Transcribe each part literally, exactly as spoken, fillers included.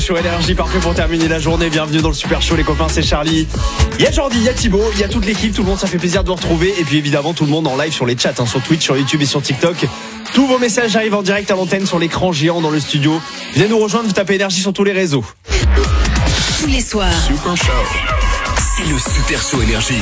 Sur Énergie, parfait pour terminer la journée. Bienvenue dans le Super Show, les copains, c'est Charlie. Il y a Jordi, il y a Thibaut, il y a toute l'équipe, tout le monde, ça fait plaisir de vous retrouver. Et puis évidemment, tout le monde en live sur les chats, hein, sur Twitch, sur YouTube et sur TikTok. Tous vos messages arrivent en direct à l'antenne sur l'écran géant dans le studio. Venez nous rejoindre, vous tapez Énergie sur tous les réseaux. Tous les soirs, Super Show. C'est le Super Show Énergie.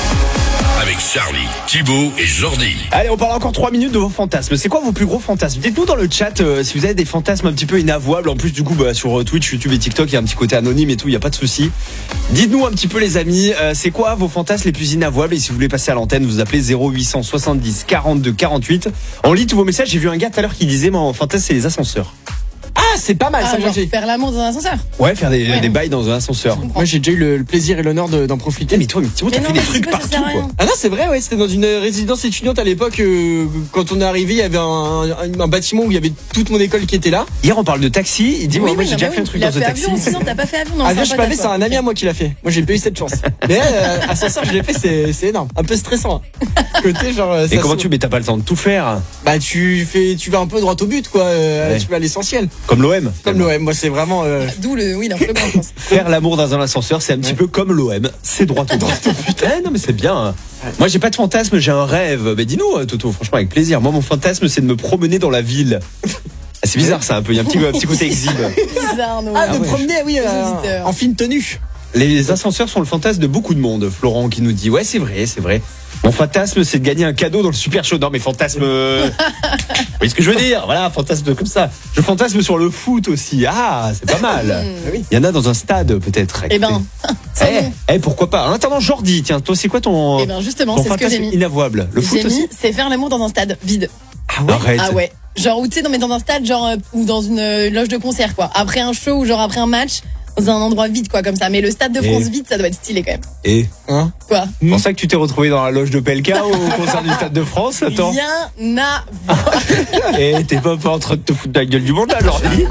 Avec Charlie, Thibaut et Jordi. Allez, on parle encore trois minutes de vos fantasmes. C'est quoi vos plus gros fantasmes? Dites-nous dans le chat euh, si vous avez des fantasmes un petit peu inavouables. En plus, du coup, bah, sur Twitch, YouTube et TikTok, il y a un petit côté anonyme et tout, il n'y a pas de souci. Dites-nous un petit peu, les amis, euh, c'est quoi vos fantasmes les plus inavouables? Et si vous voulez passer à l'antenne, vous appelez zéro huit cent soixante-dix quarante-deux quarante-huit. On lit tous vos messages. J'ai vu un gars tout à l'heure qui disait, moi, mon fantasme, c'est les ascenseurs. Ah, c'est pas mal, Ah, ça, moi genre j'ai. faire l'amour dans un ascenseur. Ouais, faire des, Ouais. des bails dans un ascenseur. Moi j'ai déjà eu le, le plaisir et l'honneur de- d'en profiter. Eh, mais toi, mais Thibaut, Mais t'as non, fait des mais trucs c'est pas, ça partout, sert à quoi. rien. Ah non, c'est vrai, ouais, c'était dans une résidence étudiante à l'époque. euh, quand on est arrivé, il y avait un, un, un bâtiment où il y avait toute mon école qui était là. Hier, on parle de taxi. Il dit, Oui, ouais, oui, moi, j'ai non, déjà mais fait un oui. truc Il a dans un fait taxi. avion aussi, non, t'as pas fait avion. Non, Ah, c'est bien, un je pote savais, à c'est toi. un ami à moi qui l'a fait. Moi j'ai pas eu cette chance. Mais euh, ascenseur, je l'ai fait, c'est c'est énorme. Un peu stressant. hein. Côté genre. euh, Et ça comment saute. tu, mais t'as pas le temps de tout faire. Bah tu fais, tu vas un peu droit au but quoi. euh, Ouais. Tu vas à l'essentiel. Comme l'O M. Comme l'O M, moi c'est vraiment. euh, D'où le, oui, l'influence, je pense. Faire l'amour dans un ascenseur, c'est un petit Ouais. peu comme l'O M. C'est droit au droit. Putain, non mais c'est bien. Moi j'ai pas de fantasme, j'ai un rêve. Mais dis-nous, euh, Toto, franchement avec plaisir. Moi mon fantasme c'est de me promener dans la ville. Ah, c'est bizarre ça un peu. Il y a un petit, un petit côté exhibe. Bizarre, non. Ah, de ouais, promener, oui, euh, auditeurs. en fine tenue. Les ascenseurs sont le fantasme de beaucoup de monde. Florent qui nous dit ouais c'est vrai, c'est vrai. Mon fantasme c'est de gagner un cadeau dans le Super Show. Non mais fantasme. euh, Vous voyez ce que je veux dire? Voilà, fantasme comme ça. Je fantasme sur le foot aussi. Ah c'est pas mal. oui. Il y en a dans un stade peut-être. Eh ben, ça Eh, bon. eh, pourquoi pas. En attendant Jordi, tiens, toi c'est quoi ton, Eh ben, justement, ton c'est ce que j'ai fantasme mis. inavouable? Le foot J'ai aussi? mis, c'est faire l'amour dans un stade vide. Arrête. Ah ouais. Genre, où tu sais, non, mais dans un stade, genre, euh, ou dans une euh, loge de concert, quoi. Après un show ou genre après un match, dans un endroit vide, quoi, comme ça. Mais le stade de France Et- vide, ça doit être stylé quand même. Et Hein Quoi? c'est pour ça que tu t'es retrouvé dans la loge de P L K au concert du Stade de France, attends. Rien à voir. Et t'es pas, pas en train de te foutre de la gueule du monde là, Jordi?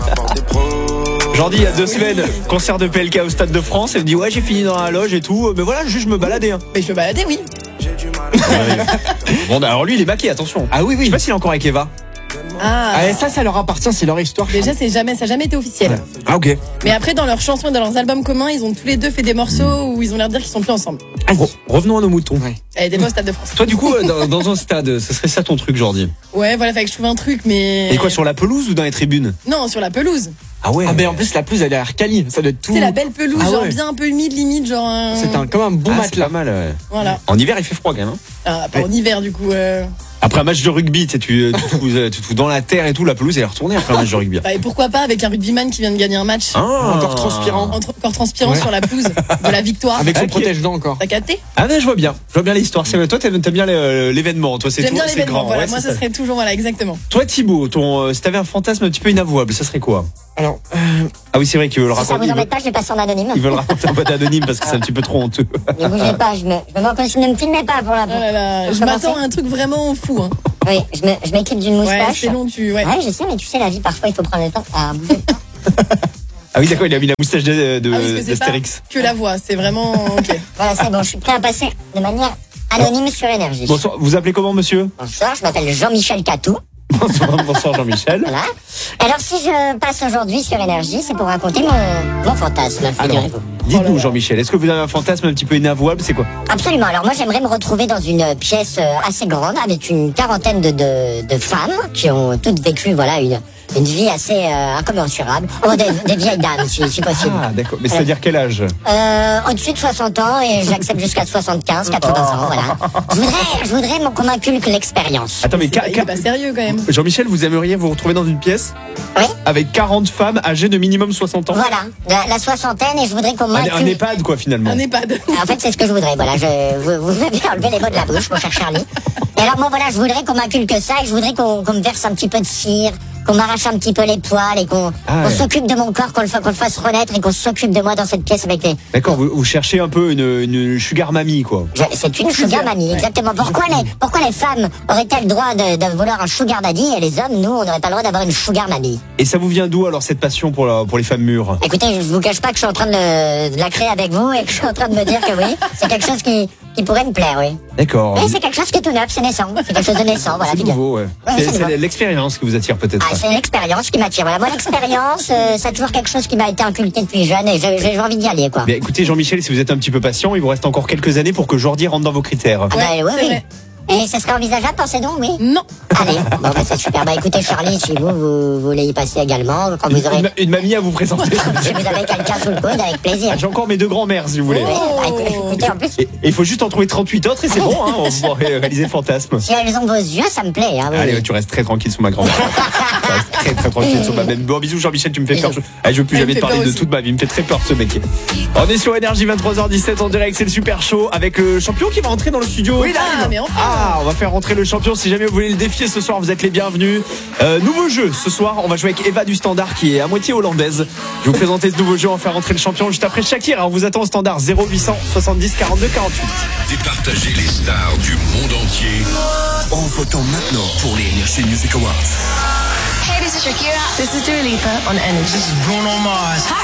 Jordi, il y a deux semaines, concert de P L K au Stade de France, elle me dit ouais j'ai fini dans la loge et tout, mais voilà, juste je me baladais. Hein. Mais je peux balader, oui. Bon, alors lui il est maqué, attention. Ah oui, Je oui. sais pas s'il est encore avec Eva. Ah. Ah, et ça, ça leur appartient, c'est leur histoire. Déjà, c'est jamais, ça n'a jamais été officiel. Ah ok. Mais après, dans leurs chansons et dans leurs albums communs, ils ont tous les deux fait des morceaux où ils ont l'air de dire qu'ils sont plus ensemble. Re- revenons à nos moutons. Ouais. Elle était pas au Stade de France. Toi du coup, euh, dans, dans un stade, ce serait ça ton truc Jordi? Ouais, voilà, fallait que je trouve un truc, mais. Et quoi, sur la pelouse ou dans les tribunes? Non, sur la pelouse. Ah ouais. Ah, mais en plus, la pelouse, elle a l'air quali. Ça doit être tout. C'est la belle pelouse, Ah genre ouais. bien un peu humide, limite, genre. un- C'est un, comme un bon Ah, c'est matelas. pas mal. Ouais. Voilà. En hiver, il fait froid quand même. hein. Ah, pas en hiver, du coup. euh. Après un match de rugby, tu sais, tu tu te fous, euh, tu te fous dans la terre et tout, la pelouse elle est retournée après un match de rugby. Bah, et pourquoi pas avec un rugbyman qui vient de gagner un match, Ah. Encore transpirant. entre- encore transpirant Ouais. sur la pelouse de la victoire. Avec son Ok. protège-dents encore. T'as capté? Ah mais je vois bien, je vois bien l'histoire. C'est toi t'aimes t'aimes bien le- l'événement, toi c'est J'aime tout, bien c'est l'événement, grand. voilà. Ouais, Moi, c'est ça ça. serait toujours, voilà, exactement. Toi Thibaut, ton, euh, si t'avais un fantasme un petit peu inavouable, ça serait quoi? Alors, euh, Ah oui c'est vrai qu'il veut le Si ça raconter. vous Il veut, embête pas, je vais passer en anonyme. il veut le raconter en mode anonyme parce que c'est un petit peu trop honteux. Ne bougez pas, je me, je me mets en condition, ne me filmez pas pour la Oh là là, Pour je commencer. m'attends à un truc vraiment fou, hein. Oui, je me- je m'équipe d'une Ouais, moustache. c'est long, tu. Ouais. Ouais, je sais, mais tu sais, la vie, parfois, il faut prendre le temps à bouger. Ah oui d'accord, il a mis la moustache de, de- Ah oui, parce que c'est pas d'Astérix. que la voix, c'est vraiment. Ok. Voilà, c'est bon, je suis prêt à passer de manière anonyme sur énergie. Bonsoir, vous appelez comment monsieur? Bonsoir, je m'appelle Jean-Michel Catou. Bonsoir, bonsoir Jean-Michel. Voilà. Alors, si je passe aujourd'hui sur énergie, c'est pour raconter mon, mon fantasme, Alors, figurez-vous. dites-nous Oh là là. Jean-Michel, est-ce que vous avez un fantasme un petit peu inavouable, c'est quoi? Absolument. Alors moi, j'aimerais me retrouver dans une pièce euh, assez grande avec une quarantaine de, de, de femmes qui ont toutes vécu, voilà, une, une vie assez euh, incommensurable. Oh, des, des vieilles dames, si, si possible. Ah d'accord, mais c'est-à-dire quel âge? Euh, au-dessus de soixante ans et j'accepte jusqu'à soixante-quinze, quatre-vingts ans, voilà. Je voudrais, je voudrais mon- qu'on m'inculque l'expérience. Attends mais C'est pas- ca- il ca- est pas sérieux quand même. Jean-Michel, vous aimeriez vous retrouver dans une pièce Oui. avec quarante femmes âgées de minimum soixante ans? Voilà, la, la soixantaine et je voudrais qu'on Un, un m'inculque. EHPAD quoi finalement. Un EHPAD. En fait, c'est ce que je voudrais. Voilà, je, vous, vous avez enlevé les mots de la bouche, mon cher Charlie. Et alors, moi, voilà, je voudrais qu'on m'inculque ça et je voudrais qu'on qu'on me verse un petit peu de cire, qu'on m'arrache un petit peu les poils et qu'on Ah qu'on ouais. s'occupe de mon corps, qu'on le, fa- qu'on le fasse renaître et qu'on s'occupe de moi dans cette pièce avec les. D'accord, vous, vous cherchez un peu une, une sugar mamie quoi. Je- C'est une sugar mamie, exactement. Pourquoi les, pourquoi les femmes auraient-elles le droit de, de vouloir un sugar daddy et les hommes, nous, on n'aurait pas le droit d'avoir une sugar mamie? Et ça vous vient d'où alors cette passion pour, la, pour les femmes mûres? Écoutez, je vous cache pas que je suis en train de, le- de la créer avec vous et que je suis en train de me dire que oui, c'est quelque chose qui, qui pourrait me plaire, oui. D'accord. Mais c'est quelque chose qui est tout neuf, c'est naissant. C'est quelque chose de naissant, voilà. C'est tu dis. nouveau, ouais. Ouais, C'est- c'est c'est nouveau. l'expérience qui vous attire peut-être. Ah, c'est l'expérience qui m'attire. Voilà, moi l'expérience, euh, c'est toujours quelque chose qui m'a été inculqué depuis jeune et j'ai j'ai envie d'y aller, quoi. Bien, écoutez Jean-Michel, si vous êtes un petit peu patient, il vous reste encore quelques années pour que Jordi rentre dans vos critères. Ah bah, Ouais, oui, c'est oui. vrai. Et ça serait envisageable, pensez donc, oui. Non. Allez, bon, bah, c'est super. Bah, écoutez, Charlie, si vous, vous voulez y passer également, quand vous aurez, Une, une mamie à vous présenter. si vous avez quelqu'un sous le coude, avec plaisir. J'ai encore mes deux grands-mères si vous voulez. Oui, bah, écoutez, écoutez, en plus, Et et il faut juste en trouver trente-huit autres et c'est bon, hein, on pourra réaliser le fantasme. si elles ont vos yeux, ça me plaît, hein, oui. Allez, tu restes très tranquille sous ma grand-mère. Tu restes très très tranquille sous ma même. Bon, bisous Jean-Michel, tu me fais peur. Je, allez, je veux plus Il me jamais te fait parler peur de aussi. toute ma vie. Il me fait très peur ce mec. On est sur Énergie vingt-trois heures dix-sept en direct, c'est le super show avec le champion qui va entrer dans le studio. Oui, Ah, mais enfin. Ah, on va faire rentrer le champion. Si jamais vous voulez le défier ce soir, vous êtes les bienvenus. Euh, nouveau jeu ce soir, on va jouer avec Eva du Standard qui est à moitié hollandaise. Je vais vous présenter ce nouveau jeu, on va faire rentrer le champion juste après Shakira. On vous attend au standard zéro huit cent soixante-dix quarante-deux quarante-huit. Départager les stars du monde entier en votant maintenant pour les Energy Music Awards. Hey, this is Shakira. This is Dua Lipa on Energy. Bruno Mars.